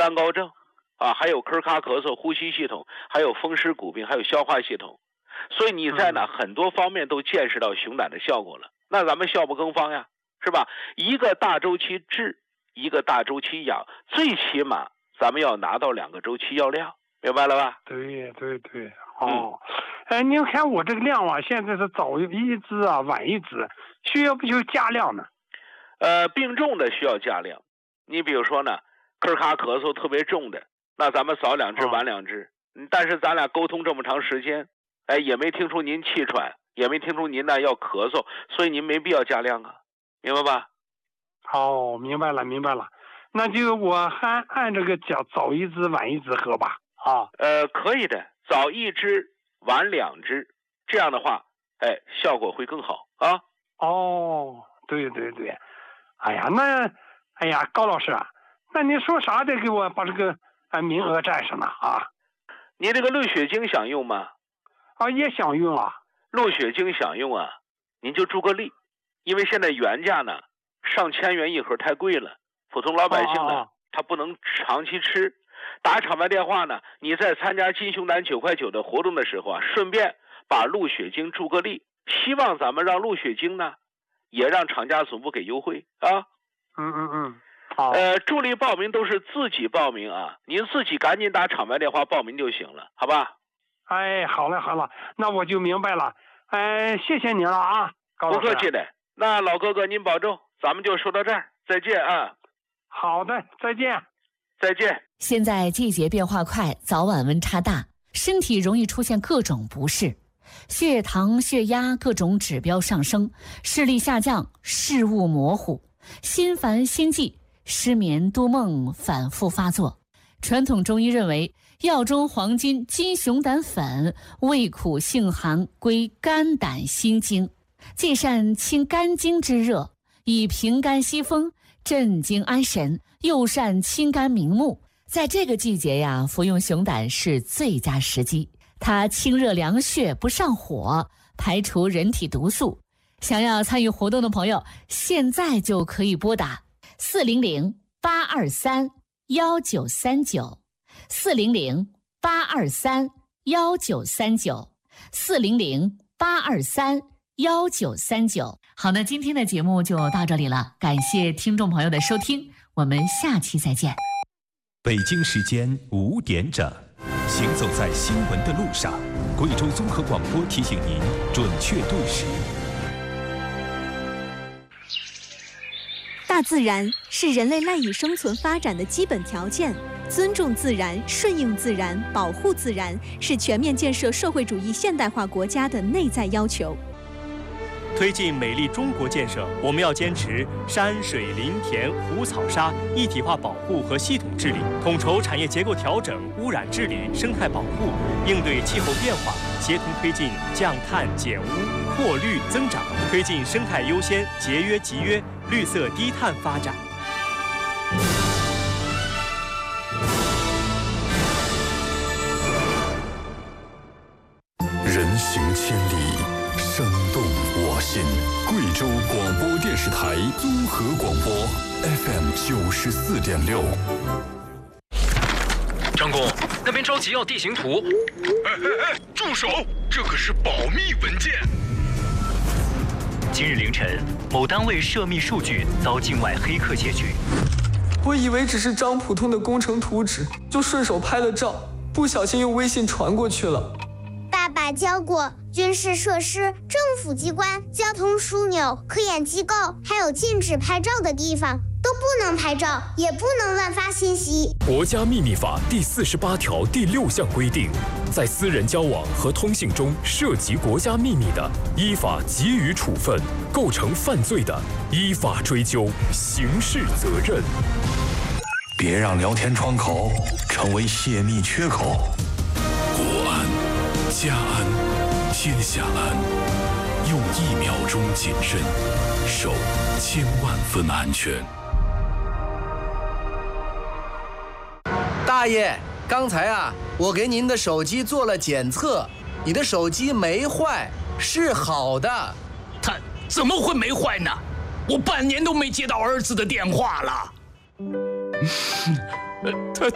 肝高症啊，还有咳咔咳嗽、呼吸系统，还有风湿骨病，还有消化系统。所以你在很多方面都见识到熊胆的效果了。那咱们效不更方呀，是吧？一个大周期治，一个大周期养，最起码咱们要拿到2个周期药量，明白了吧？ 对，哦，您看我这个量啊，现在是早一支啊，晚一支，需要不需要加量呢？ 病重的需要加量。你比如说呢，咳咔咳嗽特别重的，那咱们早2支晚2支。但是咱俩沟通这么长时间，也没听出您气喘，也没听出您那要咳嗽，所以您没必要加量啊，明白吧？ 哦，明白了，那就我还按这个讲，早一支晚一支喝吧。啊， 可以的，早1支晚2支，这样的话，效果会更好啊。 哦，对，高老师啊，那你说啥得给我把这个名额占上呢啊？ 你这个鹿血精想用吗？ 啊，也想用啊。 鹿血精想用啊，您就助个力，因为现在原价呢上千元一盒太贵了，普通老百姓呢他不能长期吃。打场外电话呢，你在参加金熊胆9块9的活动的时候啊，顺便把鹿血精助个力，希望咱们让鹿血精呢也让厂家总部给优惠啊。 好。 助力报名都是自己报名啊，您自己赶紧打场外电话报名就行了，好吧？ 好了，那我就明白了。谢谢您了啊，高老师。 不客气的。那老哥哥您保重，咱们就说到这儿，再见啊。 好的，再见。 现在季节变化快，早晚温差大，身体容易出现各种不适，血糖、血压各种指标上升，视力下降，视物模糊，心烦心悸，失眠多梦反复发作。传统中医认为，药中黄金金熊胆粉味苦性寒，归肝胆心经，既善清肝经之热，以平肝息风，镇惊安神，又善清肝明目。在这个季节呀，服用熊胆是最佳时机。它清热凉血，不上火，排除人体毒素。想要参与活动的朋友，现在就可以拨打400-823-1939 400-823-1939 400-823-1939。好，那今天的节目就到这里了，感谢听众朋友的收听，我们下期再见。 北京时间5点整，行走在新闻的路上，贵州综合广播提醒您准确对时。 大自然是人类赖以生存发展的基本条件，尊重自然、顺应自然、保护自然是全面建设社会主义现代化国家的内在要求。 推进美丽中国建设，我们要坚持山水林田湖草沙一体化保护和系统治理，统筹产业结构调整、污染治理、生态保护，应对气候变化，协同推进降碳减污、扩绿增长，推进生态优先、节约集约、绿色低碳发展。 人行千里，生动我心。贵州广播电视台综合广播 FM 94.6。 张工，那边着急要地形图。 住手！这可是保密文件。 今日凌晨，某单位涉密数据遭境外黑客窃取。 我以为只是张普通的工程图纸，就顺手拍了照，不小心用微信传过去了。 爸爸教过，军事设施、政府机关、交通枢纽、科研机构，还有禁止拍照的地方，都不能拍照，也不能乱发信息。 国家秘密法第48条第6项规定，在私人交往和通信中涉及国家秘密的，依法给予处分；构成犯罪的，依法追究刑事责任。 别让聊天窗口成为泄密缺口。 国安、家安、天下安，用1秒钟谨慎，守1000万分安全。 大爷，刚才啊，我给您的手机做了检测，你的手机没坏，是好的。 他怎么会没坏呢？我半年都没接到儿子的电话了。